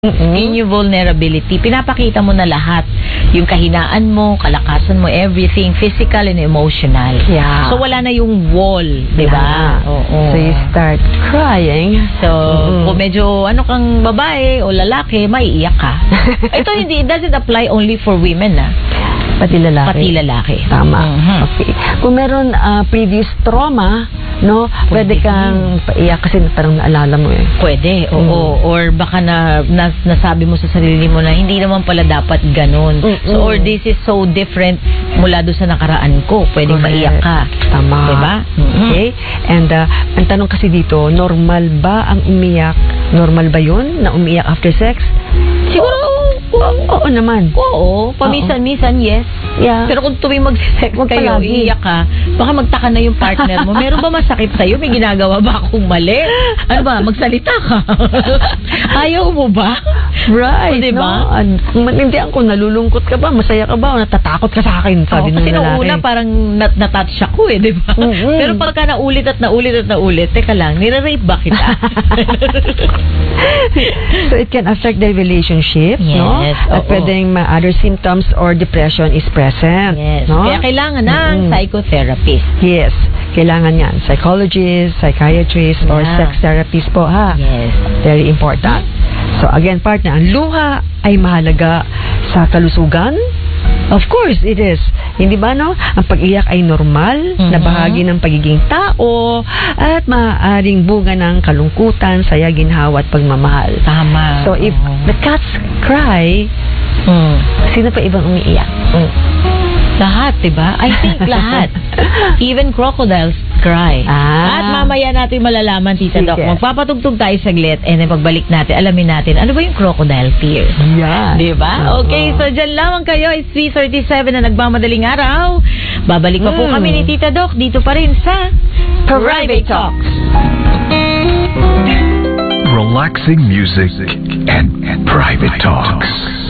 In yung vulnerability, pinapakita mo na lahat. Yung kahinaan mo, kalakasan mo, everything, physical and emotional. Yeah. So, wala na yung wall, di ba? So, you start crying. So, kung medyo ano kang babae o lalaki, maiiyak ka. Ito, it doesn't apply only for women, Pati lalaki. Pati lalaki. Tama. Okay. Kung meron previous trauma, no, pwede kang paiyak kasi parang naalala mo eh. Pwede, oo. Or baka nasabi mo sa sarili mo na hindi naman pala dapat ganun. So, or this is so different mula doon sa nakaraan ko. Pwedeng maiyak ka. Tama. Diba? Okay. And ang tanong kasi dito, normal ba ang umiyak? Normal ba yun na umiyak after sex? Siguro, oo naman. Oo. Paminsan-minsan, yes. Yeah. Pero kung tuwing mag-sex kayo, iiyak ka, baka magtaka na yung partner mo. Meron ba masakit sa'yo? May ginagawa ba akong mali? Ano ba? Magsalita ka. Ayaw mo ba? Right. O, diba? No? Kung maintindihan ko, nalulungkot ka ba? Masaya ka ba? O natatakot ka sa akin? Sabi ng lalaki. Kasi nung una, parang natouch ako di ba? Pero pagka naulit at naulit, teka lang, nire-rape ba kita? So, it can affect the relationship, no? Yes, At pwedeng other symptoms or depression is present. Yes. No? Kaya kailangan ng psychotherapist. Yes. Kailangan yan. Psychologist, psychiatrist, or sex therapist po, ha? Yes. Very important. So, again, partner, ang luha ay mahalaga sa kalusugan. Of course, it is. Hindi ba, no? Ang pag-iyak ay normal na bahagi ng pagiging tao at maaaring bunga ng kalungkutan, saya, ginhawa at pagmamahal. Tama. So, if the cats cry, sino pa ibang umiiyak? Lahat, diba? I think lahat. Even crocodiles cry. At mamaya natin malalaman, Tita Doc. Magpapatugtog tayo saglit and then pagbalik natin, alamin natin, ano ba yung crocodile tears? Yeah. Diba? Okay, so dyan lamang kayo. It's 3:37 na nagmamadaling araw. Babalik pa po kami ni Tita Doc dito pa rin sa Private Talks. Relaxing music and private talks.